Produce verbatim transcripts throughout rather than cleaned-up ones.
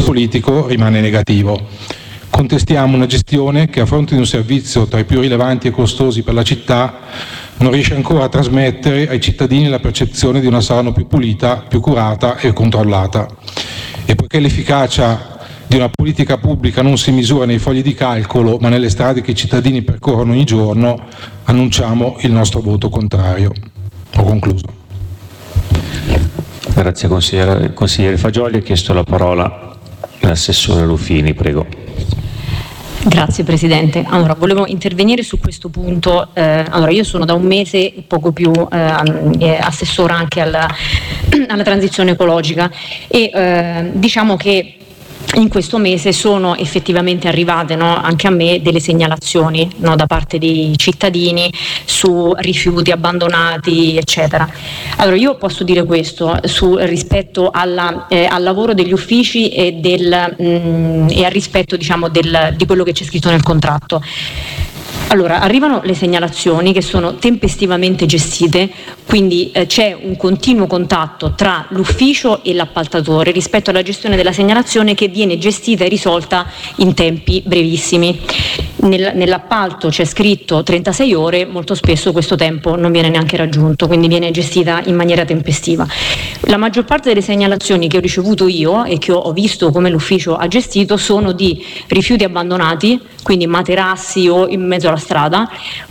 politico rimane negativo. Contestiamo una gestione che, a fronte di un servizio tra i più rilevanti e costosi per la città, non riesce ancora a trasmettere ai cittadini la percezione di una Salerno più pulita, più curata e controllata. E poiché l'efficacia di una politica pubblica non si misura nei fogli di calcolo, ma nelle strade che i cittadini percorrono ogni giorno, annunciamo il nostro voto contrario. Ho concluso. Grazie consigliere, consigliere Fagioli. Ha chiesto la parola l'assessore Ruffini, prego. Grazie Presidente. Allora, volevo intervenire su questo punto. Eh, allora, io sono da un mese, poco più, eh, assessora anche alla, alla transizione ecologica e eh, diciamo che in questo mese sono effettivamente arrivate, no, anche a me delle segnalazioni, no, da parte dei cittadini su rifiuti abbandonati, eccetera. Allora, io posso dire questo su, rispetto alla, eh, al lavoro degli uffici e, del, mh, e al rispetto, diciamo, del, di quello che c'è scritto nel contratto. Allora, arrivano le segnalazioni che sono tempestivamente gestite, quindi eh, c'è un continuo contatto tra l'ufficio e l'appaltatore rispetto alla gestione della segnalazione, che viene gestita e risolta in tempi brevissimi. Nel, nell'appalto c'è scritto trentasei ore, molto spesso questo tempo non viene neanche raggiunto, quindi viene gestita in maniera tempestiva. La maggior parte delle segnalazioni che ho ricevuto io e che ho visto come l'ufficio ha gestito sono di rifiuti abbandonati, quindi materassi o in mezzo alla strada,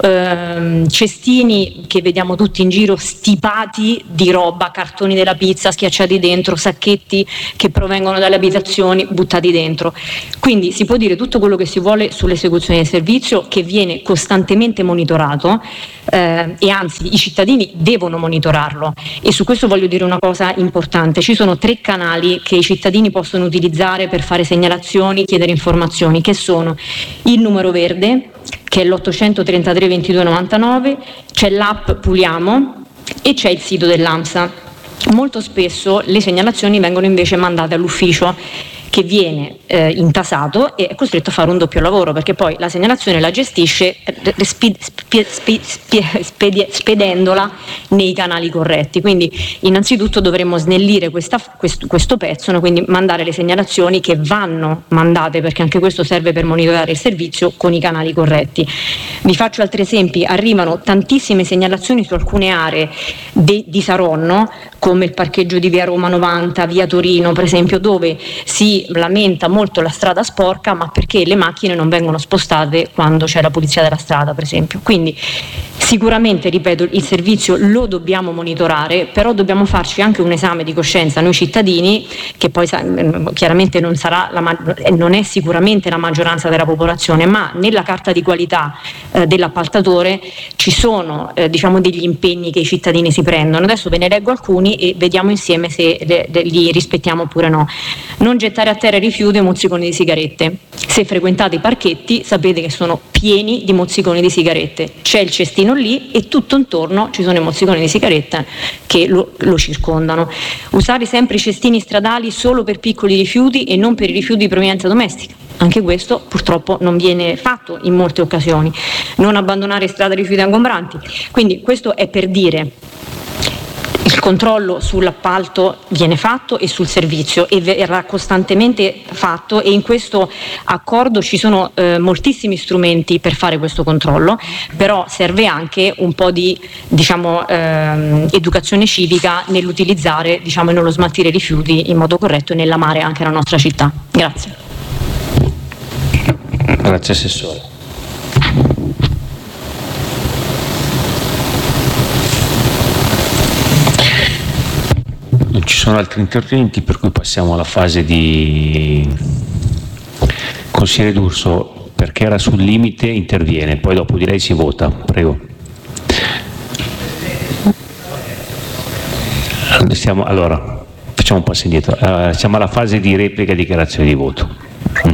ehm, cestini che vediamo tutti in giro stipati di roba, cartoni della pizza schiacciati dentro, sacchetti che provengono dalle abitazioni buttati dentro. Quindi si può dire tutto quello che si vuole sull'esecuzione del servizio, che viene costantemente monitorato, eh, e anzi i cittadini devono monitorarlo. E su questo voglio dire una cosa importante: ci sono tre canali che i cittadini possono utilizzare per fare segnalazioni, chiedere informazioni, che sono il numero verde, che è l'ottocentotrentatré ventidue novantanove, c'è l'app Puliamo e c'è il sito dell'AMSA. Molto spesso le segnalazioni vengono invece mandate all'ufficio, che viene eh, intasato e è costretto a fare un doppio lavoro, perché poi la segnalazione la gestisce eh, spi, spi, spi, spi, spedi, spedendola nei canali corretti. Quindi innanzitutto dovremmo snellire questa, questo, questo pezzo, no? Quindi mandare le segnalazioni che vanno mandate, perché anche questo serve per monitorare il servizio, con i canali corretti. Vi faccio altri esempi: arrivano tantissime segnalazioni su alcune aree de, di Saronno, come il parcheggio di via Roma novanta, via Torino per esempio, dove si lamenta molto la strada sporca, ma perché le macchine non vengono spostate quando c'è la pulizia della strada per esempio. Quindi sicuramente, ripeto, il servizio lo dobbiamo monitorare, però dobbiamo farci anche un esame di coscienza noi cittadini, che poi chiaramente non sarà la, non è sicuramente la maggioranza della popolazione, ma nella carta di qualità eh, dell'appaltatore ci sono eh, diciamo degli impegni che i cittadini si prendono. Adesso ve ne leggo alcuni e vediamo insieme se le, le, li rispettiamo oppure no. Non gettare a terra rifiuti e mozziconi di sigarette. Se frequentate i parchetti sapete che sono pieni di mozziconi di sigarette, c'è il cestino lì e tutto intorno ci sono i mozziconi di sigarette che lo, lo circondano. Usare sempre i cestini stradali solo per piccoli rifiuti e non per i rifiuti di provenienza domestica. Anche questo purtroppo non viene fatto in molte occasioni. Non abbandonare strada rifiuti ingombranti. Quindi questo è per dire: il controllo sull'appalto viene fatto e sul servizio, e verrà costantemente fatto, e in questo accordo ci sono eh, moltissimi strumenti per fare questo controllo, però serve anche un po' di diciamo, ehm, educazione civica nell'utilizzare diciamo, e nello smaltire i rifiuti in modo corretto e nell'amare anche la nostra città. Grazie. Grazie Assessore. Non ci sono altri interventi, per cui passiamo alla fase di consigliere D'Urso, perché era sul limite interviene, poi dopo di lei si vota. Prego. Stiamo, allora, facciamo un passo indietro. Uh, siamo alla fase di replica e dichiarazione di voto. Mm.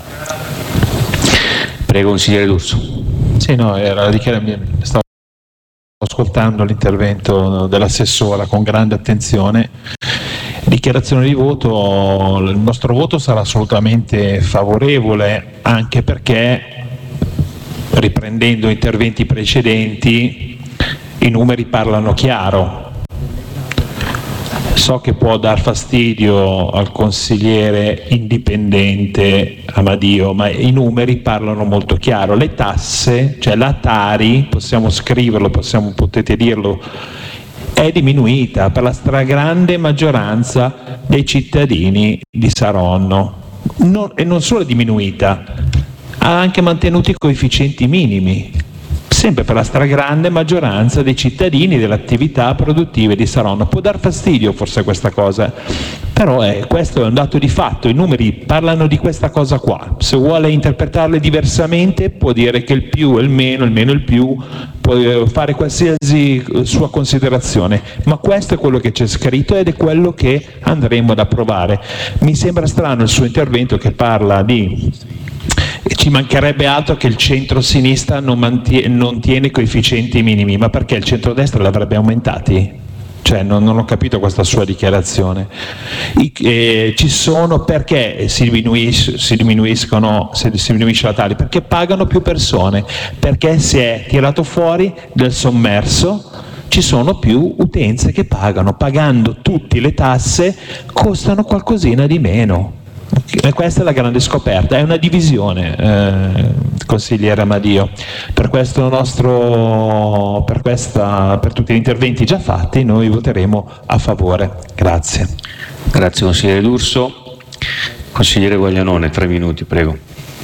Prego, consigliere D'Urso. Sì, no, era la dichiarazione. Stavo ascoltando l'intervento dell'assessora con grande attenzione. Dichiarazione di voto: il nostro voto sarà assolutamente favorevole, anche perché, riprendendo interventi precedenti, i numeri parlano chiaro. So che può dar fastidio al consigliere indipendente Amadio, ma i numeri parlano molto chiaro. Le tasse, cioè la Tari, possiamo scriverlo, possiamo, potete dirlo, è diminuita per la stragrande maggioranza dei cittadini di Saronno. Non, e non solo è diminuita, ha anche mantenuto i coefficienti minimi, sempre per la stragrande maggioranza dei cittadini delle attività produttive di Saronno. Può dar fastidio forse questa cosa, però è, questo è un dato di fatto, i numeri parlano di questa cosa qua. Se vuole interpretarle diversamente può dire che il più e il meno, il meno e il più, può fare qualsiasi sua considerazione, ma questo è quello che c'è scritto ed è quello che andremo ad approvare. Mi sembra strano il suo intervento che parla di... Ci mancherebbe altro che il centro-sinistra non, mantie- non tiene coefficienti minimi, ma perché il centrodestra li avrebbe aumentati? Cioè, non, non ho capito questa sua dichiarazione. I, eh, ci sono perché si, diminuis- si diminuiscono, si, si diminuisce la Tari? Perché pagano più persone, perché si è tirato fuori del sommerso. Ci sono più utenze che pagano, pagando tutte le tasse costano qualcosina di meno. E questa è la grande scoperta, è una divisione, eh, consigliere Amadio. Per questo nostro, per, questa, per tutti gli interventi già fatti, noi voteremo a favore. Grazie. Grazie consigliere D'Urso. Consigliere Guaglianone, tre minuti, prego.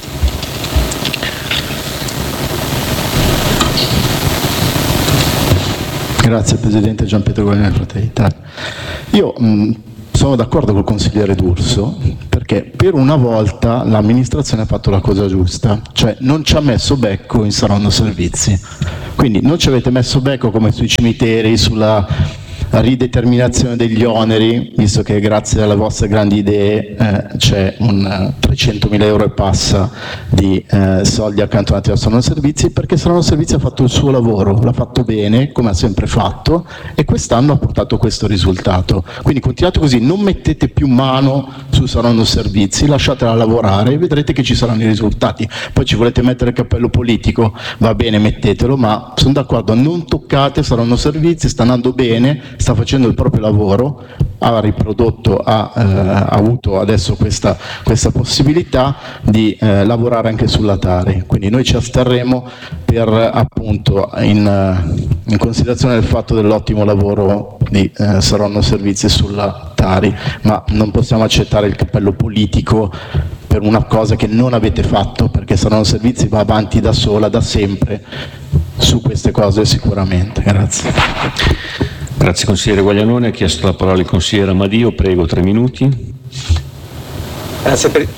Grazie Presidente. Gian Pietro Guaglianone, Fratelli d'Italia. Io mh, sono d'accordo col consigliere D'Urso perché per una volta l'amministrazione ha fatto la cosa giusta, cioè non ci ha messo becco in Saronno Servizi. Quindi non ci avete messo becco come sui cimiteri, sulla rideterminazione degli oneri, visto che grazie alle vostre grandi idee eh, c'è un trecentomila euro e passa di eh, soldi accantonati al Saronno Servizi, perché Saronno Servizi ha fatto il suo lavoro, l'ha fatto bene, come ha sempre fatto, e quest'anno ha portato questo risultato. Quindi continuate così, non mettete più mano su Saronno Servizi, lasciatela lavorare e vedrete che ci saranno i risultati. Poi ci volete mettere il cappello politico, va bene, mettetelo, ma sono d'accordo, non toccate Saronno Servizi, sta andando bene, sta facendo il proprio lavoro, ha riprodotto, ha, eh, ha avuto adesso questa, questa possibilità di eh, lavorare anche sulla Tari. Quindi noi ci asterremo per appunto in, in considerazione del fatto dell'ottimo lavoro di eh, Saronno Servizi sulla Tari, ma non possiamo accettare il cappello politico per una cosa che non avete fatto, perché Saronno Servizi va avanti da sola, da sempre, su queste cose sicuramente. Grazie. Grazie consigliere Guaglianone. Ha chiesto la parola il consigliere Amadio, prego, tre minuti. Grazie per...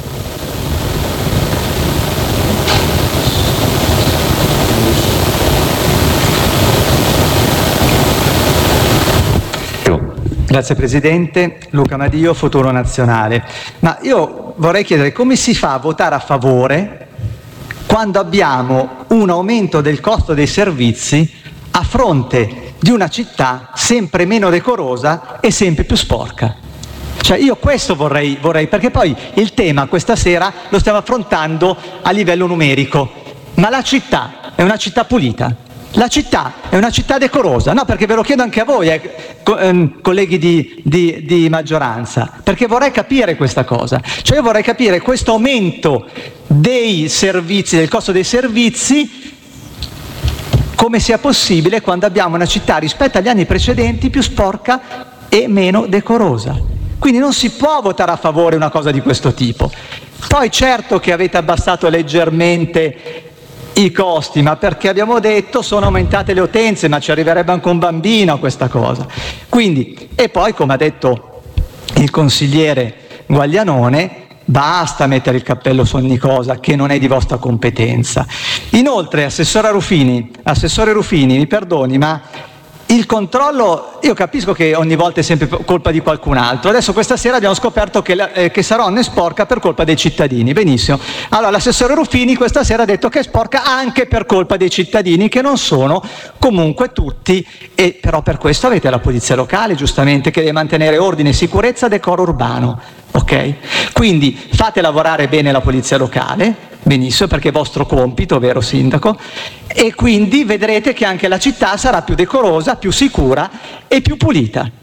Grazie Presidente, Luca Amadio, Futuro Nazionale. Ma io vorrei chiedere come si fa a votare a favore quando abbiamo un aumento del costo dei servizi a fronte di una città sempre meno decorosa e sempre più sporca. Cioè io questo vorrei, vorrei, perché poi il tema questa sera lo stiamo affrontando a livello numerico, ma la città è una città pulita, la città è una città decorosa, no, perché ve lo chiedo anche a voi, eh, co- ehm, colleghi di, di, di maggioranza, perché vorrei capire questa cosa, cioè io vorrei capire questo aumento dei servizi, del costo dei servizi, come sia possibile quando abbiamo una città rispetto agli anni precedenti più sporca e meno decorosa. Quindi non si può votare a favore una cosa di questo tipo. Poi certo che avete abbassato leggermente i costi, ma perché abbiamo detto sono aumentate le utenze, ma ci arriverebbe anche un bambino a questa cosa. Quindi, e poi come ha detto il consigliere Guaglianone, basta mettere il cappello su ogni cosa che non è di vostra competenza. Inoltre, assessore Ruffini, assessore Ruffini, mi perdoni, ma il controllo, io capisco che ogni volta è sempre colpa di qualcun altro. Adesso questa sera abbiamo scoperto che, la, eh, che Saronno è sporca per colpa dei cittadini. Benissimo. Allora l'assessore Ruffini questa sera ha detto che è sporca anche per colpa dei cittadini, che non sono comunque tutti, e però per questo avete la polizia locale, giustamente, che deve mantenere ordine, sicurezza, decoro urbano. Ok? Quindi fate lavorare bene la polizia locale, benissimo, perché è vostro compito, vero sindaco? E quindi vedrete che anche la città sarà più decorosa, più sicura e più pulita.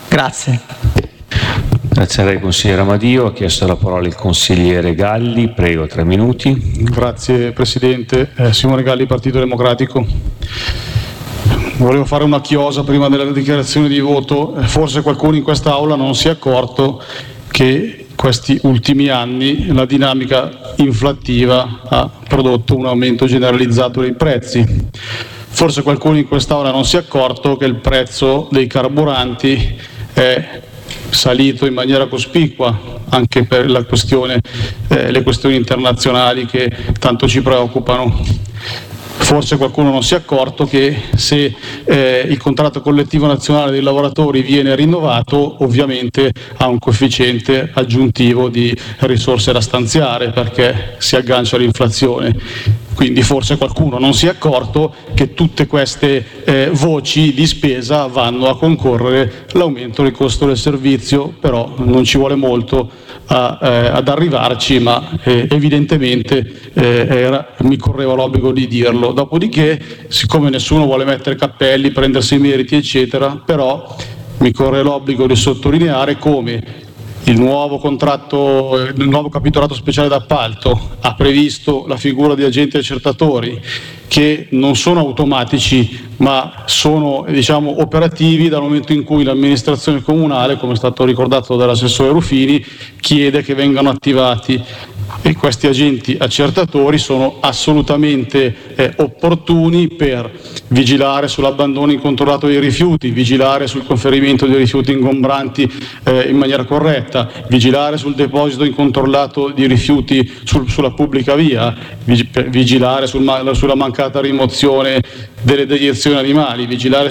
Grazie. Grazie a lei consigliere Amadio. Ha chiesto la parola il consigliere Galli, prego, tre minuti. Grazie Presidente. Eh, Simone Galli, Partito Democratico. Volevo fare una chiosa prima della dichiarazione di voto. Eh, forse qualcuno in quest'Aula non si è accorto che questi ultimi anni la dinamica inflattiva ha prodotto un aumento generalizzato dei prezzi. Forse qualcuno in quest'Aula non si è accorto che il prezzo dei carburanti è salito in maniera cospicua anche per la questione, eh, le questioni internazionali che tanto ci preoccupano. Forse qualcuno non si è accorto che se eh, il contratto collettivo nazionale dei lavoratori viene rinnovato, ovviamente ha un coefficiente aggiuntivo di risorse da stanziare perché si aggancia all'inflazione. Quindi forse qualcuno non si è accorto che tutte queste eh, voci di spesa vanno a concorrere all'aumento del costo del servizio, però non ci vuole molto a, eh, ad arrivarci, ma eh, evidentemente eh, era, mi correva l'obbligo di dirlo. Dopodiché, siccome nessuno vuole mettere cappelli, prendersi i meriti, eccetera, però mi corre l'obbligo di sottolineare come il nuovo contratto, il nuovo capitolato speciale d'appalto ha previsto la figura di agenti accertatori che non sono automatici ma sono, diciamo, operativi dal momento in cui l'amministrazione comunale, come è stato ricordato dall'assessore Rufini, chiede che vengano attivati. E questi agenti accertatori sono assolutamente eh, opportuni per vigilare sull'abbandono incontrollato dei rifiuti, vigilare sul conferimento di rifiuti ingombranti eh, in maniera corretta, vigilare sul deposito incontrollato di rifiuti sul, sulla pubblica via, vigilare sul, sulla mancata rimozione delle deiezioni animali, vigilare